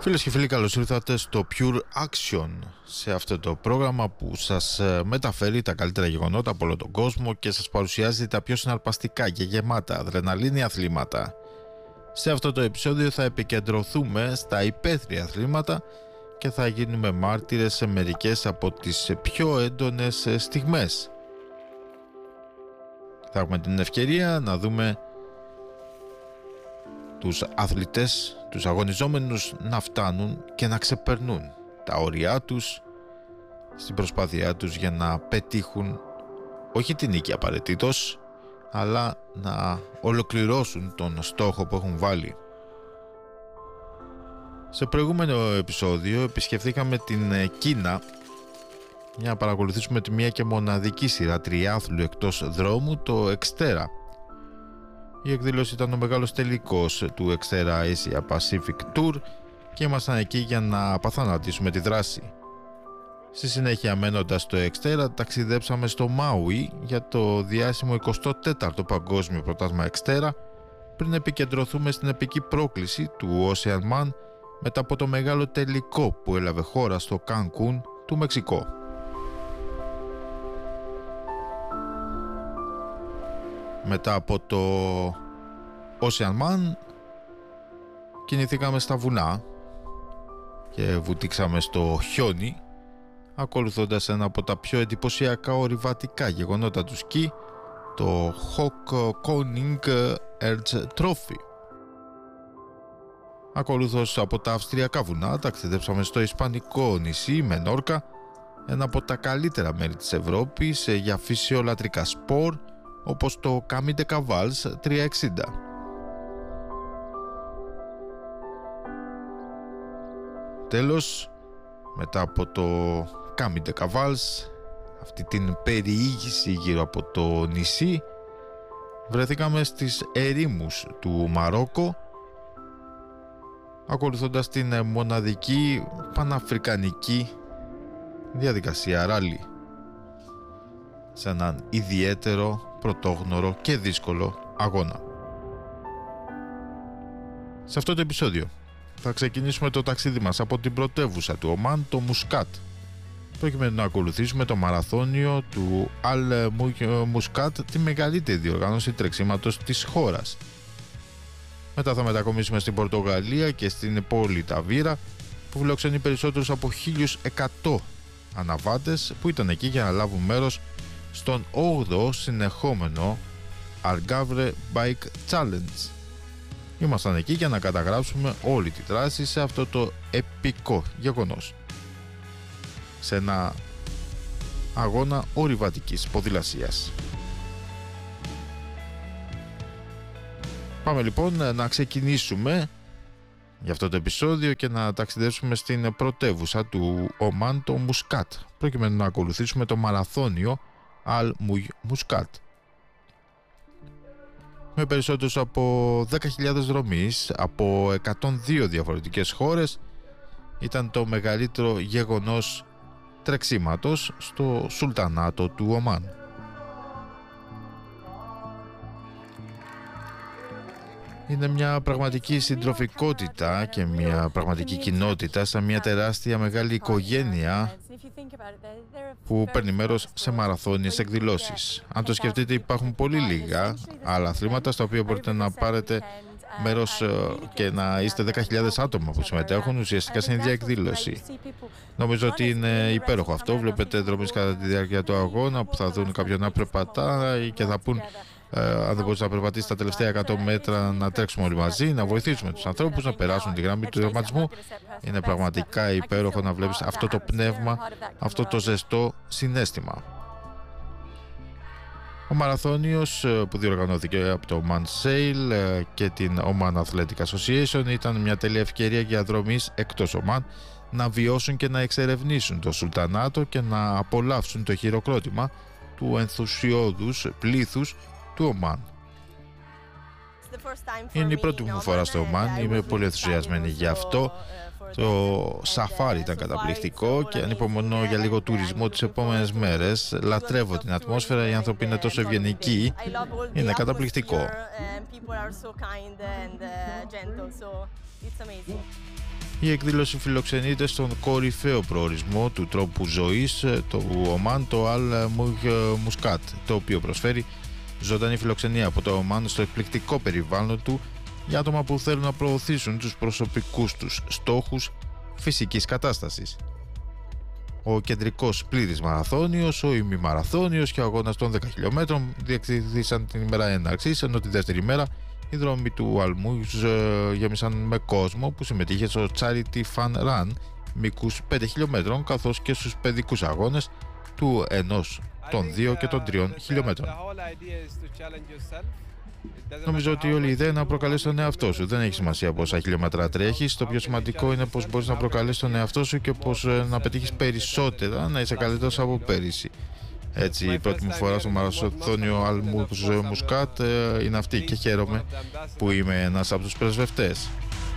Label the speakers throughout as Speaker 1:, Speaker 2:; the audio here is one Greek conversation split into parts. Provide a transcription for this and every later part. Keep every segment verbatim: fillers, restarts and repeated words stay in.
Speaker 1: Φίλες και φίλοι, καλώς ήρθατε στο Pure Action, σε αυτό το πρόγραμμα που σας μεταφέρει τα καλύτερα γεγονότα από όλο τον κόσμο και σας παρουσιάζει τα πιο συναρπαστικά και γεμάτα αδρεναλίνη αθλήματα. Σε αυτό το επεισόδιο θα επικεντρωθούμε στα υπαίθρια αθλήματα και θα γίνουμε μάρτυρες σε μερικές από τις πιο έντονες στιγμές. Θα έχουμε την ευκαιρία να δούμε τους αθλητές, τους αγωνιζόμενους να φτάνουν και να ξεπερνούν τα όρια τους στην προσπάθειά τους για να πετύχουν όχι την νίκη απαραίτητος, αλλά να ολοκληρώσουν τον στόχο που έχουν βάλει. Σε προηγούμενο επεισόδιο επισκεφθήκαμε την Κίνα για να παρακολουθήσουμε τη μία και μοναδική σειρά τριάθλου εκτός δρόμου, το Xterra. Η εκδήλωση ήταν ο μεγάλος τελικός του Xterra Asia Pacific Tour και ήμασταν εκεί για να παθανατήσουμε τη δράση. Στη συνέχεια, μένοντας στο Xterra, ταξιδέψαμε στο Μάουι για το διάσημο εικοστό τέταρτο Παγκόσμιο Πρωτάθλημα Xterra, πριν επικεντρωθούμε στην επική πρόκληση του Oceanman μετά από το μεγάλο τελικό που έλαβε χώρα στο Κανκούν του Μεξικό. Μετά από το Oceanman κινηθήκαμε στα βουνά και βουτήξαμε στο χιόνι, ακολουθώντας ένα από τα πιο εντυπωσιακά ορειβατικά γεγονότα του σκι, το Hock Koning Erz Trophy. Ακολουθώς από τα αυστριακά βουνά ταξιδέψαμε στο ισπανικό νησί Μενόρκα, ένα από τα καλύτερα μέρη της Ευρώπης για φυσιολατρικά σπορ, όπως το Camí de Cavals τριακόσια εξήντα. Τέλος, μετά από το Camí de Cavals, αυτή την περιήγηση γύρω από το νησί, βρεθήκαμε στις ερήμους του Μαρόκο, ακολουθώντας την μοναδική παναφρικανική διαδικασία ράλι, σε έναν ιδιαίτερο, πρωτόγνωρο και δύσκολο αγώνα. Σε αυτό το επεισόδιο θα ξεκινήσουμε το ταξίδι μας από την πρωτεύουσα του Ομάν, το Μουσκάτ, προκειμένου να ακολουθήσουμε το μαραθώνιο του Αλ Μουσκάτ, τη μεγαλύτερη διοργάνωση τρεξίματος της χώρας. Μετά θα μετακομίσουμε στην Πορτογαλία και στην πόλη Ταβίρα, που φιλοξενεί περισσότερους από χίλιους εκατό αναβάτες που ήταν εκεί για να λάβουν μέρος στον όγδοο συνεχόμενο Algarve Bike Challenge. Ήμασταν εκεί για να καταγράψουμε όλη τη δράση σε αυτό το επικό γεγονός, σε ένα αγώνα ορειβατικής ποδηλασίας. Πάμε λοιπόν να ξεκινήσουμε για αυτό το επεισόδιο και να ταξιδέψουμε στην πρωτεύουσα του Ομάν, το Μουσκάτ, προκειμένου να ακολουθήσουμε το μαραθώνιο Al Muscat. Με περισσότερους από δέκα χιλιάδες δρομείς από εκατόν δύο διαφορετικές χώρες, ήταν το μεγαλύτερο γεγονός τρεξίματος στο Σουλτανάτο του Ομάν. Είναι μια πραγματική συντροφικότητα και μια πραγματική κοινότητα, σαν μια τεράστια μεγάλη οικογένεια που παίρνει μέρος σε μαραθώνιες εκδηλώσεις. Αν το σκεφτείτε, υπάρχουν πολύ λίγα άλλα αθλήματα στα οποία μπορείτε να πάρετε μέρος και να είστε δέκα χιλιάδες άτομα που συμμετέχουν ουσιαστικά στην ίδια εκδήλωση. Νομίζω ότι είναι υπέροχο αυτό. Βλέπετε δρομείς κατά τη διάρκεια του αγώνα που θα δουν κάποιον να περπατάει και θα πούν Uh, αν δεν μπορείς να περπατήσεις τα τελευταία εκατό μέτρα, να τρέξουμε όλοι μαζί, να βοηθήσουμε τους ανθρώπους να περάσουν τη γραμμή του τερματισμού. Είναι πραγματικά υπέροχο να βλέπεις αυτό το πνεύμα, αυτό το ζεστό συναίσθημα. Ο μαραθώνιος που διοργανώθηκε από το Oman Sail και την Oman Athletic Association ήταν μια τέλεια ευκαιρία για δρομείς εκτός Oman να βιώσουν και να εξερευνήσουν το Σουλτανάτο και να απολαύσουν το χειροκρότημα του ενθουσιώδους πλήθους του Ομάν. Είναι η πρώτη μου φορά στο Ομάν, είμαι πολύ ενθουσιασμένη γι' αυτό Το σαφάρι ήταν καταπληκτικό και ανυπομονώ για λίγο τουρισμό τις επόμενες μέρες. Λατρεύω την ατμόσφαιρα, οι άνθρωποι είναι τόσο ευγενικοί. Είναι καταπληκτικό. Η εκδήλωση φιλοξενείται στον κορυφαίο προορισμό του τρόπου ζωής του Ομάν, το Αλ Μουσκάτ, το οποίο προσφέρει ζωντανή φιλοξενία από το Ομάν στο εκπληκτικό περιβάλλον του για άτομα που θέλουν να προωθήσουν τους προσωπικούς τους στόχους φυσικής κατάστασης. Ο κεντρικός πλήρης μαραθώνιος, ο ημιμαραθώνιος και ο αγώνας των δέκα χιλιόμετρων διεξήχθησαν την ημέρα έναρξης, ενώ τη δεύτερη μέρα οι δρόμοι του Αλμούζ γέμισαν με κόσμο που συμμετείχε στο Charity Fun Run μήκους πέντε χιλιόμετρων, καθώς και στους παιδικούς αγώνες του ενός, των δύο και των τριών χιλιόμετρων. Νομίζω ότι όλη η ιδέα είναι να προκαλέσει τον εαυτό σου. Δεν έχει σημασία πόσα χιλιόμετρα τρέχεις. Το πιο σημαντικό είναι πως μπορείς να προκαλέσεις τον εαυτό σου και πως να πετύχεις περισσότερα, να είσαι καλύτερος από πέρυσι. Έτσι, η πρώτη μου φορά στο μαραθώνιο Αλ Μουσκάτ είναι αυτή και χαίρομαι που είμαι ένας από τους πρεσβευτές.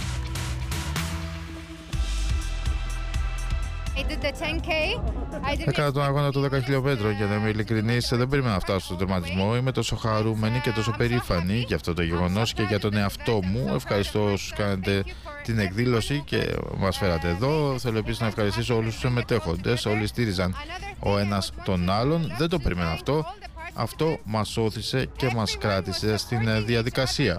Speaker 1: Έκανα τον αγώνα των δέκα χιλιόμετρων, για να είμαι ειλικρινής, δεν περίμενα να φτάσω στον τερματισμό. Είμαι τόσο χαρούμενη και τόσο περήφανη για αυτό το γεγονός και για τον εαυτό μου. Ευχαριστώ όσους κάνετε την εκδήλωση και μας φέρατε εδώ. Θέλω επίσης να ευχαριστήσω όλους τους συμμετέχοντες. Όλοι στήριζαν ο ένας τον άλλον. Δεν το περίμενα αυτό. Αυτό μας όθησε και μας κράτησε στην διαδικασία.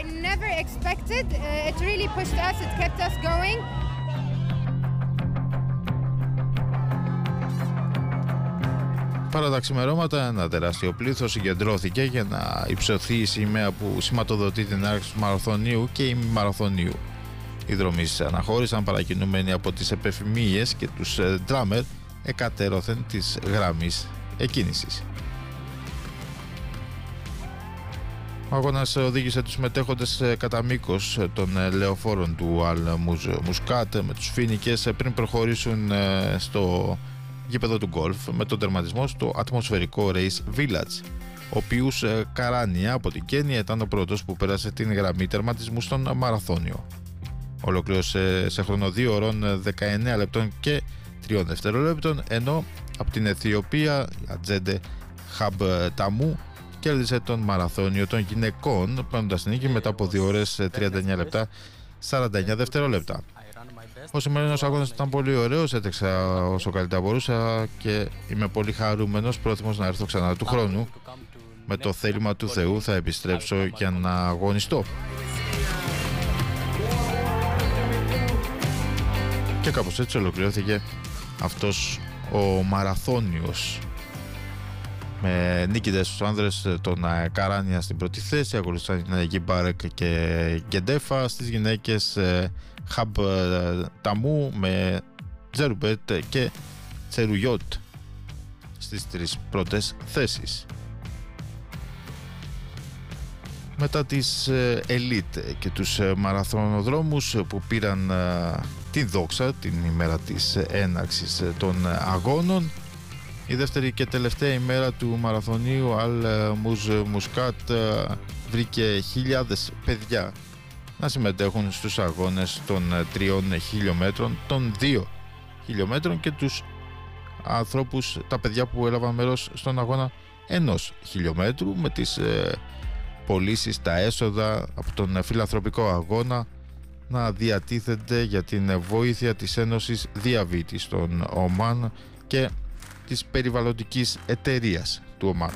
Speaker 1: Παρά τα ξημερώματα, ένα τεράστιο πλήθος συγκεντρώθηκε για να υψωθεί η σημαία που σηματοδοτεί την έναρξη του μαραθωνίου και ημιμαραθωνίου. Οι δρομείς αναχώρησαν παρακινούμενοι από τις επεφημίες και τους ντράμερ εκατέρωθεν της γραμμής εκκίνησης. Ο αγώνας οδήγησε τους συμμετέχοντες κατά μήκος των λεωφόρων του Αλ Μουσκάτ με τους φοίνικες πριν προχωρήσουν στο γήπεδο του γκολφ με τον τερματισμό στο ατμοσφαιρικό Race Village. Ο Πιούς Καράνια από την Κένια ήταν ο πρώτος που πέρασε την γραμμή τερματισμού στον μαραθώνιο. Ολοκλήρωσε σε χρόνο δύο ώρων δεκαεννέα λεπτών και τριών δευτερολέπτων, ενώ από την Αιθιοπία η Ατζέντε Χαμπ Ταμού κέρδισε τον μαραθώνιο των γυναικών, παίρνοντας την νίκη μετά από δύο ώρες τριάντα εννέα λεπτά σαράντα εννέα δευτερόλεπτα. Ο σημερινός αγώνας ήταν πολύ ωραίος, έτρεξα όσο καλύτερα μπορούσα και είμαι πολύ χαρούμενος, πρόθυμος να έρθω ξανά του χρόνου. Με το θέλημα του Θεού θα επιστρέψω για να αγωνιστώ. Και κάπως έτσι ολοκληρώθηκε αυτός ο μαραθώνιος, με νίκητες στους άνδρες τον Καράνια στην πρώτη θέση, ακολουθούσαν Γιμπάρεκ και Γκεντέφα. Στις γυναίκες Χαμπ Ταμού με Τζερουμπέτ και Τσερουγιώτ στις τρεις πρώτες θέσεις. Μετά τις ελίτ και τους μαραθωνοδρόμους που πήραν την δόξα την ημέρα της έναρξης των αγώνων, η δεύτερη και τελευταία ημέρα του μαραθωνίου Αλ Μουσκάτ βρήκε χιλιάδες παιδιά να συμμετέχουν στους αγώνες των τριών χιλιόμετρων, των δύο χιλιόμετρων και τους ανθρώπους, τα παιδιά που έλαβαν μέρος στον αγώνα ενός χιλιόμετρου, με τις ε, πωλήσεις, τα έσοδα από τον φιλανθρωπικό αγώνα να διατίθενται για την βοήθεια της Ένωσης Διαβήτη στον Ομάν και της περιβαλλοντικής εταιρείας του Ομάν.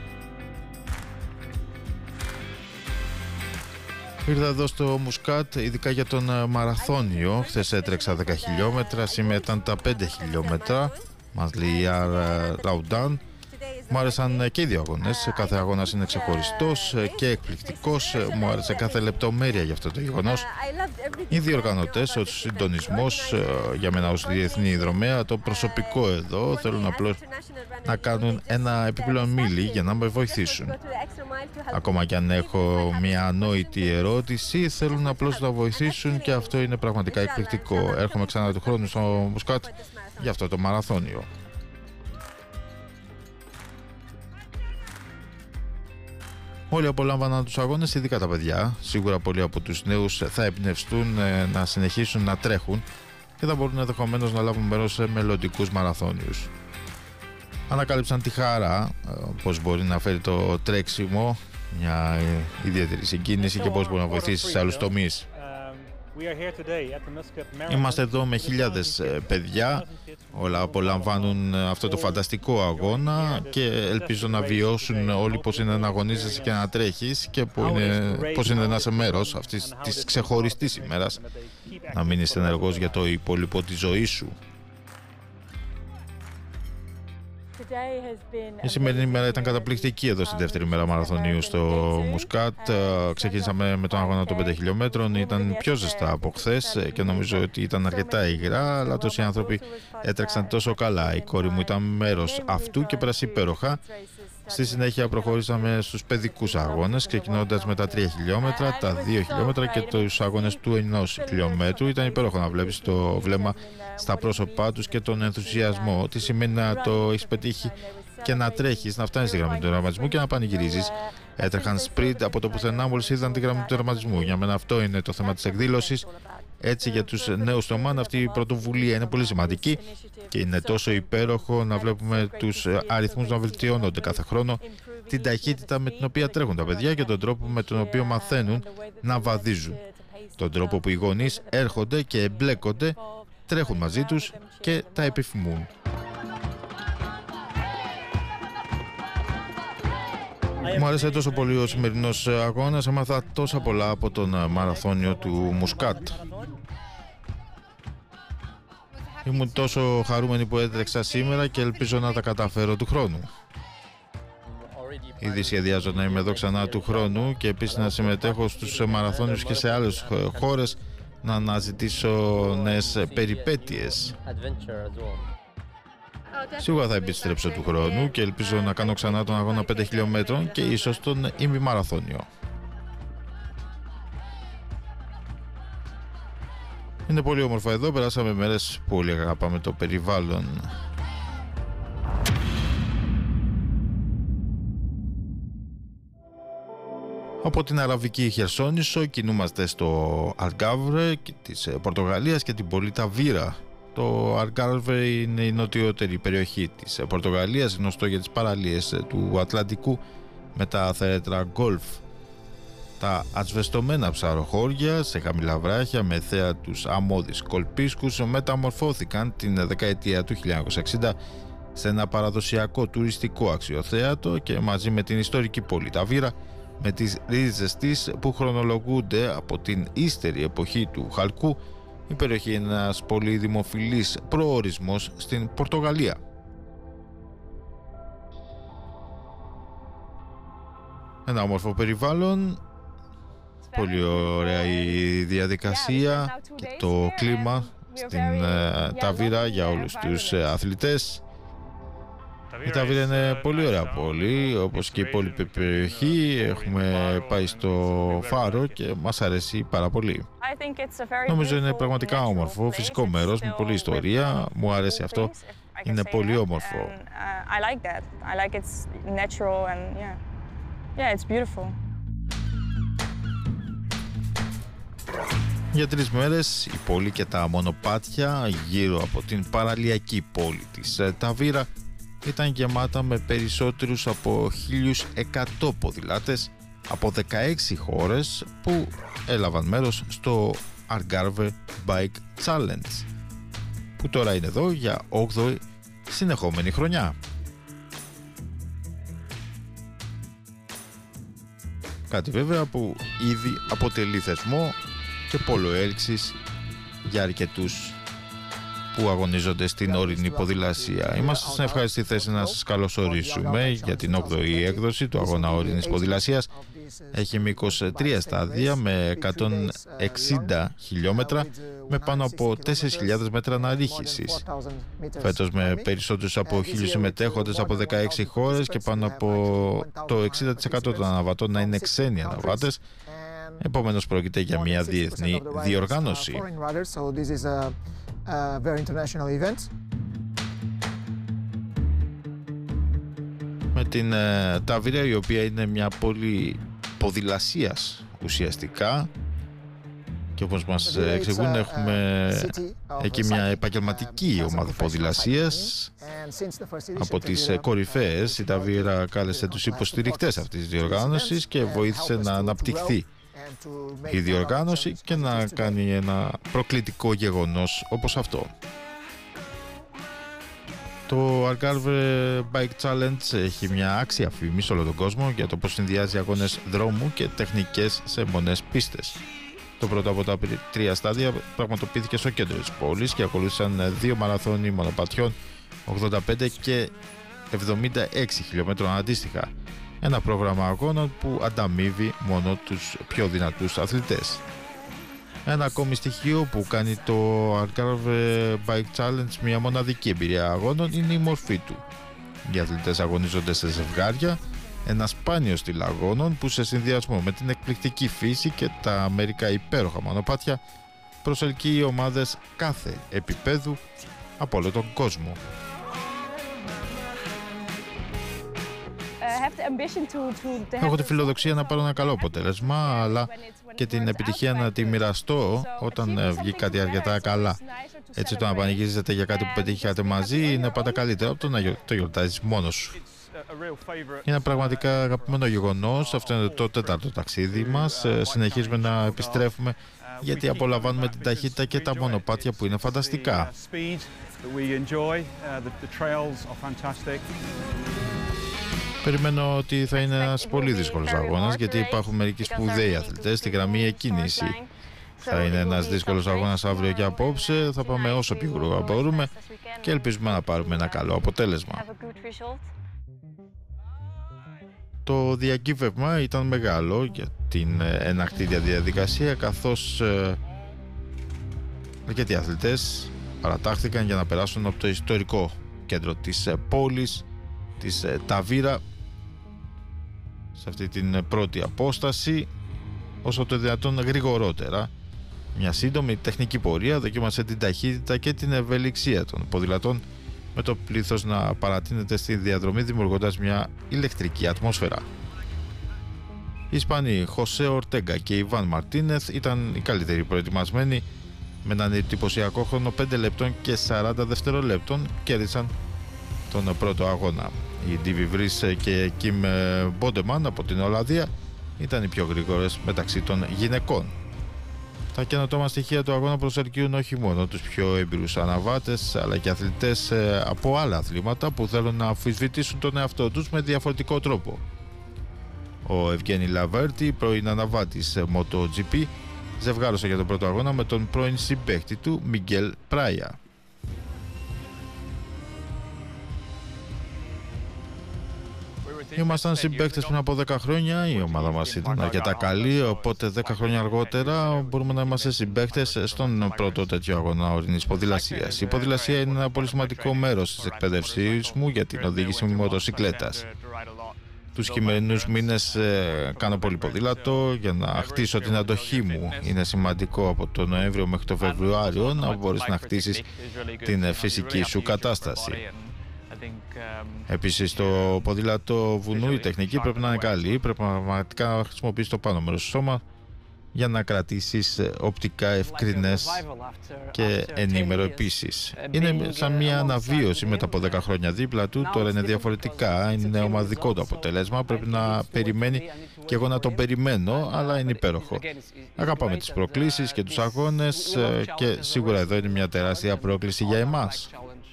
Speaker 1: Ήρθα εδώ στο Μουσκάτ ειδικά για τον μαραθώνιο. Χθες έτρεξα δέκα χιλιόμετρα, σήμερα ήταν τα πέντε χιλιόμετρα. Μασλιάρ Ραουντάν. Μου άρεσαν και οι δύο αγώνες. Κάθε αγώνας είναι ξεχωριστός και εκπληκτικός. Μου άρεσε κάθε λεπτομέρεια για αυτό το γεγονός. Οι διοργανωτές, ο συντονισμός, για μένα ως διεθνή δρομέα, το προσωπικό εδώ θέλουν απλώς να κάνουν ένα επιπλέον μίλι για να με βοηθήσουν. Ακόμα και αν έχω μια ανόητη ερώτηση, θέλουν απλώς να βοηθήσουν και αυτό είναι πραγματικά εκπληκτικό. Έρχομαι ξανά του χρόνου στο Μουσκάτ για αυτό το μαραθώνιο. Όλοι απολάμβαναν τους αγώνες, ειδικά τα παιδιά. Σίγουρα πολλοί από τους νέους θα εμπνευστούν να συνεχίσουν να τρέχουν και θα μπορούν ενδεχομένως να λάβουν μέρος σε μελλοντικούς μαραθώνιους. Ανακάλυψαν τη χαρά, πώς μπορεί να φέρει το τρέξιμο μια ιδιαίτερη συγκίνηση και πώς μπορεί να βοηθήσει σε άλλους τομείς. Είμαστε εδώ με χιλιάδες παιδιά, όλα απολαμβάνουν αυτό το φανταστικό αγώνα και ελπίζω να βιώσουν όλοι πώς είναι να αγωνίζεσαι και να τρέχεις και πώς είναι, πώς είναι να είσαι μέρος αυτής της ξεχωριστής ημέρας, να μείνεις ενεργός για το υπόλοιπο της ζωής σου. Η σημερινή μέρα ήταν καταπληκτική εδώ στη δεύτερη μέρα μαραθωνίου στο Μουσκάτ. Ξεκίνησαμε με τον αγώνα των πέντε χιλιόμετρων. Ήταν πιο ζεστά από χθες και νομίζω ότι ήταν αρκετά υγρά, αλλά τόσοι άνθρωποι έτρεξαν τόσο καλά. Η κόρη μου ήταν μέρος αυτού και πέρασε υπέροχα. Στη συνέχεια προχωρήσαμε στους παιδικούς αγώνες, ξεκινώντας με τα τρία χιλιόμετρα, τα δύο χιλιόμετρα και τους αγώνες του ενός χιλιόμετρου. Ήταν υπέροχο να βλέπεις το βλέμμα στα πρόσωπά τους και τον ενθουσιασμό. Τι σημαίνει να το έχεις πετύχει και να τρέχεις, να φτάνεις στη γραμμή του τερματισμού και να πανηγυρίζεις. Έτρεχαν σπριντ από το πουθενά μόλις είδαν τη γραμμή του τερματισμού. Για μένα αυτό είναι το θέμα της εκδήλωσης. Έτσι, για τους νέους στο ΜΑΝ αυτή η πρωτοβουλία είναι πολύ σημαντική και είναι τόσο υπέροχο να βλέπουμε τους αριθμούς να βελτιώνονται κάθε χρόνο, την ταχύτητα με την οποία τρέχουν τα παιδιά και τον τρόπο με τον οποίο μαθαίνουν να βαδίζουν. Τον τρόπο που οι γονείς έρχονται και εμπλέκονται, τρέχουν μαζί τους και τα επιθυμούν. Μου άρεσε τόσο πολύ ο σημερινός αγώνας, έμαθα τόσα πολλά από τον μαραθώνιο του Μουσκάτ. Ήμουν τόσο χαρούμενη που έτρεξα σήμερα και ελπίζω να τα καταφέρω του χρόνου. Ήδη σχεδιάζω να είμαι εδώ ξανά του χρόνου και επίσης να συμμετέχω στους μαραθώνιους και σε άλλες χώρες, να αναζητήσω νέες περιπέτειες. Σίγουρα θα επιστρέψω του χρόνου και ελπίζω να κάνω ξανά τον αγώνα πέντε χιλιόμετρων και ίσως τον ημιμαραθώνιο. Είναι πολύ όμορφο εδώ, περάσαμε μέρες που όλοι αγαπάμε το περιβάλλον. Από την Αραβική Χερσόνησο κινούμαστε στο Αλγκάρβε της Πορτογαλίας και την πόλη Ταβίρα. Το Αλγκάρβε είναι η νοτιότερη περιοχή της Πορτογαλίας, γνωστό για τις παραλίες του Ατλαντικού με τα θέρετρα γκολφ. Τα ασβεστομένα ψαροχώρια σε χαμηλά βράχια με θέα τους αμμώδεις κολπίσκους μεταμορφώθηκαν την δεκαετία του χίλια εννιακόσια εξήντα σε ένα παραδοσιακό τουριστικό αξιοθέατο και μαζί με την ιστορική πόλη Ταβίρα με τις ρίζες της που χρονολογούνται από την ύστερη εποχή του Χαλκού, η περιοχή είναι ένας πολύ δημοφιλής προορισμός στην Πορτογαλία. Ένα όμορφο περιβάλλον, πολύ ωραία η διαδικασία και το κλίμα στην uh, Ταβίρα για όλους τους uh, αθλητές. Η Ταβίρα είναι πολύ ωραία πόλη, όπως και η υπόλοιπη περιοχή. Έχουμε πάει στο φάρο και μας αρέσει πάρα πολύ. Νομίζω είναι πραγματικά όμορφο, φυσικό μέρος με πολλή ιστορία. Μου αρέσει αυτό, είναι πολύ όμορφο. Για τρεις μέρες η πόλη και τα μονοπάτια γύρω από την παραλιακή πόλη της Ταβίρα ήταν γεμάτα με περισσότερους από χίλια εκατό ποδηλάτες από δεκαέξι χώρες που έλαβαν μέρος στο Algarve Bike Challenge, που τώρα είναι εδώ για όγδοη συνεχόμενη χρονιά. Κάτι βέβαια που ήδη αποτελεί θεσμό και πόλο έλξης για αρκετούς που αγωνίζονται στην ορεινή ποδηλασία. Είμαστε στην ευχάριστη θέση να σας καλωσορίσουμε για την όγδοη έκδοση του αγώνα ορεινής ποδηλασίας. Έχει μήκος τρία στάδια με εκατόν εξήντα χιλιόμετρα με πάνω από τέσσερις χιλιάδες μέτρα αναρρίχησης. Φέτος με περισσότερους από χίλιους συμμετέχοντες από δεκαέξι χώρες και πάνω από το εξήντα τοις εκατό των αναβατών να είναι ξένοι αναβάτες. Επομένως πρόκειται για μια διεθνή διοργάνωση. Με την uh, Ταβίρα, η οποία είναι μια πόλη ποδηλασίας ουσιαστικά Και όπως μας εξηγούν, έχουμε εκεί μια επαγγελματική ομάδα ποδηλασίας από τις κορυφαίες. Η Ταβίρα κάλεσε τους υποστηρικτές αυτής της διοργάνωσης και βοήθησε να αναπτυχθεί η διοργάνωση και να κάνει ένα προκλητικό γεγονός όπως αυτό. Το Algarve Bike Challenge έχει μια άξια φήμη σε όλο τον κόσμο για το πώς συνδυάζει αγώνες δρόμου και τεχνικές σε μονές πίστες. Το πρώτο από τα τρία στάδια πραγματοποιήθηκε στο κέντρο της πόλης και ακολούθησαν δύο μαραθώνοι μονοπατιών ογδόντα πέντε και εβδομήντα έξι χιλιόμετρων αντίστοιχα. Ένα πρόγραμμα αγώνων που ανταμείβει μόνο τους πιο δυνατούς αθλητές. Ένα ακόμη στοιχείο που κάνει το Algarve Bike Challenge μια μοναδική εμπειρία αγώνων είναι η μορφή του. Οι αθλητές αγωνίζονται σε ζευγάρια, ένα σπάνιο στυλ αγώνων που σε συνδυασμό με την εκπληκτική φύση και τα μερικά υπέροχα μονοπάτια προσελκύει ομάδες κάθε επίπεδου από όλο τον κόσμο. Έχω τη φιλοδοξία να πάρω ένα καλό αποτέλεσμα, αλλά και την επιτυχία να τη μοιραστώ όταν βγει κάτι αρκετά καλά. Έτσι, το να πανηγυρίζετε για κάτι που πετύχατε μαζί είναι πάντα καλύτερο από το να το γιορτάζεις μόνος σου. Είναι πραγματικά αγαπημένο γεγονός. Αυτό είναι το τέταρτο ταξίδι μας. Συνεχίζουμε να επιστρέφουμε γιατί απολαμβάνουμε την ταχύτητα και τα μονοπάτια που είναι φανταστικά. Περιμένω ότι θα είναι ένας πολύ δύσκολος αγώνας, γιατί υπάρχουν μερικοί σπουδαίοι αθλητές στη γραμμή εκκίνηση. Θα είναι ένας δύσκολος αγώνας αύριο και απόψε. Θα πάμε όσο πιο γρήγορα μπορούμε και ελπίζουμε να πάρουμε ένα καλό αποτέλεσμα. Το διακύβευμα ήταν μεγάλο για την ενακτήρια διαδικασία, καθώς ε, αρκετοί αθλητές παρατάχθηκαν για να περάσουν από το ιστορικό κέντρο της πόλης, της Ταβίρα, σε αυτή την πρώτη απόσταση, όσο το δυνατόν γρηγορότερα. Μια σύντομη τεχνική πορεία δοκίμασε την ταχύτητα και την ευελιξία των ποδηλατών, με το πλήθος να παρατείνεται στη διαδρομή, δημιουργώντας μια ηλεκτρική ατμόσφαιρα. Οι Ισπανοί Χωσέ Ορτέγκα και Ιβάν Μαρτίνεθ ήταν οι καλύτεροι προετοιμασμένοι. Με έναν εντυπωσιακό χρόνο πέντε λεπτών και σαράντα δευτερολέπτων κέρδισαν τον πρώτο αγώνα. Οι Ντίβι Βρις και Κιμ Μπόντεμαν από την Ολλανδία ήταν οι πιο γρήγορες μεταξύ των γυναικών. Τα καινοτόμα στοιχεία του αγώνα προσελκύουν όχι μόνο τους πιο έμπειρους αναβάτες, αλλά και αθλητές από άλλα αθλήματα που θέλουν να αμφισβητήσουν τον εαυτό τους με διαφορετικό τρόπο. Ο Ευγένη Λαβέρτη, πρώην αναβάτης MotoGP, ζευγάρωσε για τον πρώτο αγώνα με τον πρώην συμπαίχτη του Μιγκέλ Πράια. Ήμασταν συμπαίκτες πριν από δέκα χρόνια, η ομάδα μας ήταν αρκετά καλή, οπότε δέκα χρόνια αργότερα μπορούμε να είμαστε συμπαίκτες στον πρώτο τέτοιο αγώνα ορεινής ποδηλασίας. Η ποδηλασία είναι ένα πολύ σημαντικό μέρος της εκπαίδευσής μου για την οδήγηση μοτοσικλέτας. Τους χειμερινούς μήνες ε, κάνω πολύ ποδήλατο για να χτίσω την αντοχή μου. Είναι σημαντικό από το Νοέμβριο μέχρι το Φεβρουάριο να μπορείς να χτίσεις την φυσική σου κατάσταση. Επίσης, το ποδήλατο βουνού, η τεχνική πρέπει να είναι καλή. Πρέπει πραγματικά να χρησιμοποιήσεις το πάνω μέρος του σώμα για να κρατήσεις οπτικά ευκρινές και ενήμερο επίσης. Είναι σαν μια αναβίωση μετά από δέκα χρόνια δίπλα του. Τώρα είναι διαφορετικά, είναι ομαδικό το αποτέλεσμα. Πρέπει να περιμένει και εγώ να τον περιμένω, αλλά είναι υπέροχο. Αγαπάμε τις προκλήσεις και τους αγώνες και σίγουρα εδώ είναι μια τεράστια πρόκληση για εμάς.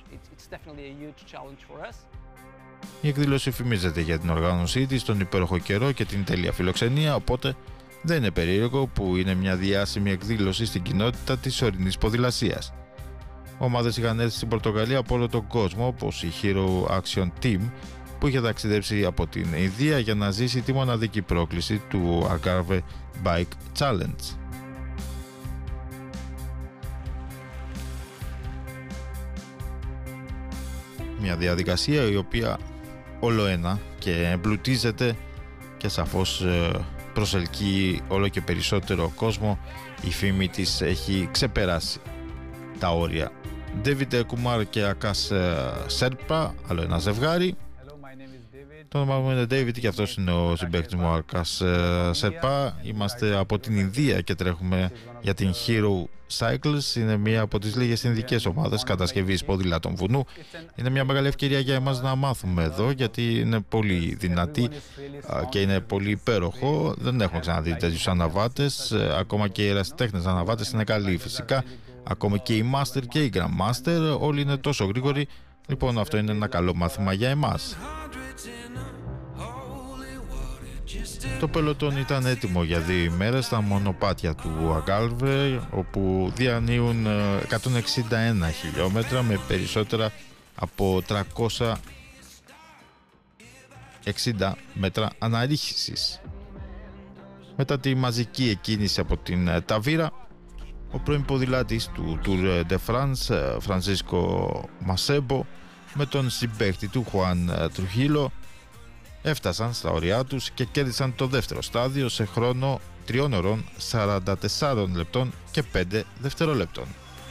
Speaker 1: Η εκδήλωση φημίζεται για την οργάνωσή της, τον υπέροχο καιρό και την τέλεια φιλοξενία, οπότε δεν είναι περίεργο που είναι μια διάσημη εκδήλωση στην κοινότητα της ορεινής ποδηλασίας. Ομάδες είχαν έρθει στην Πορτογαλία από όλο τον κόσμο, όπως η Hero Action Team, που είχε ταξιδέψει από την Ινδία για να ζήσει τη μοναδική πρόκληση του Algarve Bike Challenge. Μια διαδικασία η οποία όλο ένα και εμπλουτίζεται και σαφώς προσελκύει όλο και περισσότερο κόσμο. Η φήμη της έχει ξεπεράσει τα όρια. David Kumar και Akash Sherpa, άλλο ένα ζευγάρι, Το όνομά μου είναι David και αυτός είναι ο συμπαίκτης μου Αρκάς Σερπά. Είμαστε από την Ινδία και τρέχουμε για την Hero Cycles. Είναι μία από τις λίγες ινδικές ομάδες κατασκευής ποδηλάτων βουνού. Είναι μια μεγάλη ευκαιρία για εμάς να μάθουμε εδώ, γιατί είναι πολύ δυνατή και είναι πολύ υπέροχο. Δεν έχουμε ξαναδεί τέτοιους αναβάτες. Ακόμα και οι ερασιτέχνες αναβάτες είναι καλοί φυσικά. Ακόμα και οι Master και οι Grandmaster, όλοι είναι τόσο γρήγοροι. Λοιπόν, αυτό είναι ένα καλό μάθημα για εμάς. Το πελωτόν ήταν έτοιμο για δύο ημέρες στα μονοπάτια του Algarve, όπου διανύουν εκατόν εξήντα ένα χιλιόμετρα με περισσότερα από τριακόσια εξήντα μέτρα αναρρίχησης. Μετά τη μαζική εκκίνηση από την Ταβίρα, ο πρώην ποδηλάτης του Tour de France, Φρανσίσκο Μασέμπο, με τον συμπαίχτη του Χουάν Τρουχίλο, έφτασαν στα ωριά τους και κέρδισαν το δεύτερο στάδιο σε χρόνο τριών ωρών σαράντα τεσσάρων λεπτών και πέντε δευτερολέπτων.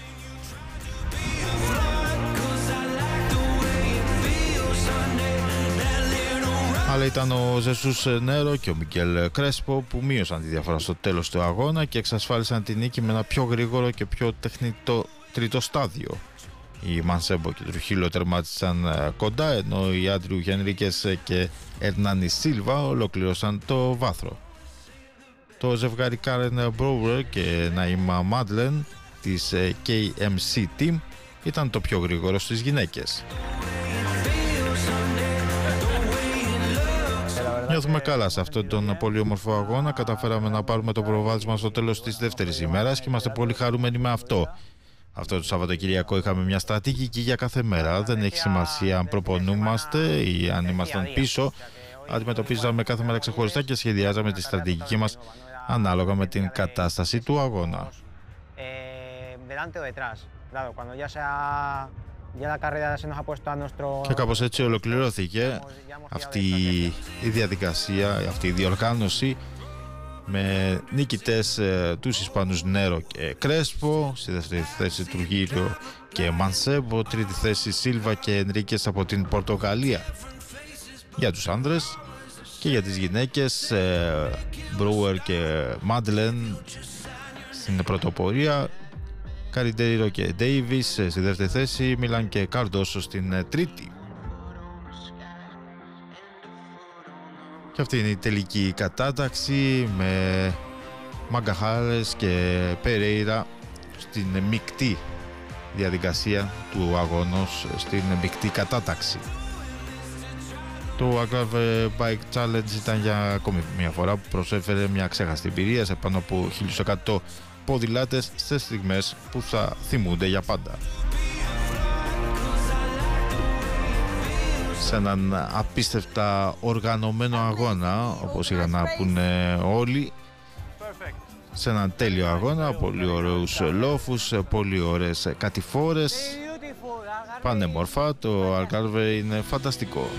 Speaker 1: Αλλά ήταν ο Ζεσούς Νέρο και ο Μικέλ Κρέσπο που μείωσαν τη διαφορά στο τέλος του αγώνα και εξασφάλισαν την νίκη με ένα πιο γρήγορο και πιο τεχνητό τρίτο στάδιο. Οι Μανσέμπο και Τρουχίλο τερμάτισαν κοντά, ενώ οι Άντριου Χενρίκες και Ερνάνι Σίλβα ολοκλήρωσαν το βάθρο. Το ζευγάρι Κάρεν Μπρόουερ και Ναΐμα Μάντλεν της κέι εμ σι Team ήταν το πιο γρήγορο στις γυναίκες. Νιώθουμε καλά σε αυτόν τον πολύ όμορφο αγώνα. Καταφέραμε να πάρουμε το προβάδισμα στο τέλος της δεύτερης ημέρας και είμαστε πολύ χαρούμενοι με αυτό. Αυτό το Σαββατοκυριακό είχαμε μια στρατηγική για κάθε μέρα. Δεν έχει σημασία αν προπονούμαστε ή αν ήμασταν πίσω. Αντιμετωπίζαμε κάθε μέρα ξεχωριστά και σχεδιάζαμε τη στρατηγική μας ανάλογα με την κατάσταση του αγώνα. Και κάπως έτσι ολοκληρώθηκε αυτή η διαδικασία, αυτή η διοργάνωση, με νικητές ε, τους Ισπανούς Νέρο και Κρέσπο, στη δεύτερη θέση Τρουγίλιο και Μανσέμπο, τρίτη θέση Σίλβα και Ενρίκες από την Πορτογαλία. Για τους άνδρες και για τις γυναίκες, ε, Μπρούερ και Μάντλεν στην πρωτοπορία, Καριντερίρο και Ντέιβις στη δεύτερη θέση, Μίλαν και Καρντόσο στην τρίτη. Και αυτή είναι η τελική κατάταξη με Μαγκαχάρες και Περέιρα στην μεικτή διαδικασία του αγώνος, στην μεικτή κατάταξη. Το Algarve Bike Challenge ήταν για ακόμη μια φορά που προσέφερε μια ξέχαστη εμπειρία σε πάνω από χίλια εκατό ποδηλάτες σε στιγμές που θα θυμούνται για πάντα. Σε έναν απίστευτα οργανωμένο αγώνα, όπως είχαν να πούνε όλοι, σε έναν τέλειο αγώνα, πολύ ωραίους λόφους, πολύ ωραίες κατηφόρες, πανέμορφα. Το Algarve είναι φανταστικό.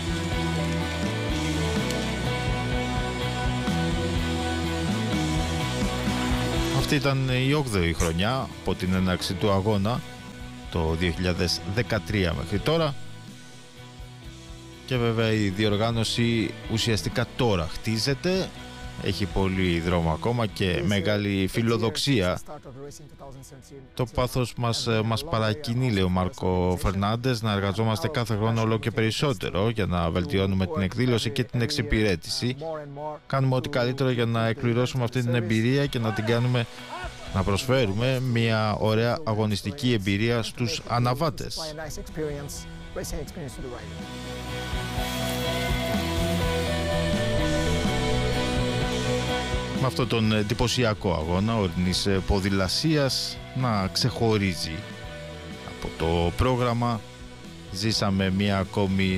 Speaker 1: Αυτή ήταν η όγδοη χρονιά από την έναρξη του αγώνα, το δύο χιλιάδες δεκατρία μέχρι τώρα. Και βέβαια η διοργάνωση ουσιαστικά τώρα χτίζεται, έχει πολύ δρόμο ακόμα και μεγάλη φιλοδοξία. Το πάθος μας, μας παρακινεί, λέει ο Μάρκο Φερνάντες, να εργαζόμαστε κάθε χρόνο όλο και περισσότερο για να βελτιώνουμε την εκδήλωση και την εξυπηρέτηση. Κάνουμε ό,τι καλύτερο για να εκπληρώσουμε αυτή την εμπειρία και να την κάνουμε, να προσφέρουμε μια ωραία αγωνιστική εμπειρία στους αναβάτες. Με αυτόν τον εντυπωσιακό αγώνα ορεινής ποδηλασίας να ξεχωρίζει από το πρόγραμμα, ζήσαμε μια ακόμη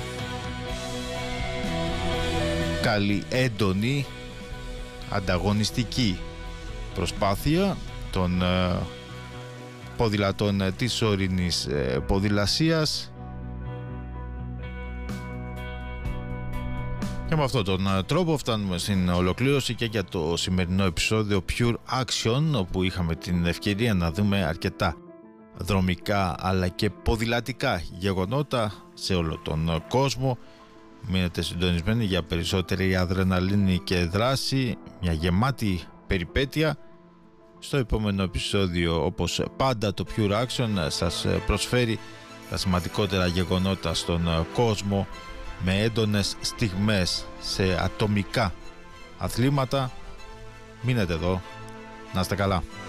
Speaker 1: καλή, έντονη, ανταγωνιστική προσπάθεια των ποδηλατών της ορεινής ποδηλασίας. Και με αυτόν τον τρόπο φτάνουμε στην ολοκλήρωση και για το σημερινό επεισόδιο Pure Action, όπου είχαμε την ευκαιρία να δούμε αρκετά δρομικά αλλά και ποδηλατικά γεγονότα σε όλο τον κόσμο, Μείνετε συντονισμένοι για περισσότερη αδρεναλίνη και δράση, μια γεμάτη περιπέτεια. Στο επόμενο επεισόδιο, όπως πάντα, το Pure Action σας προσφέρει τα σημαντικότερα γεγονότα στον κόσμο με έντονες στιγμές σε ατομικά αθλήματα. Μείνετε εδώ, να είστε καλά.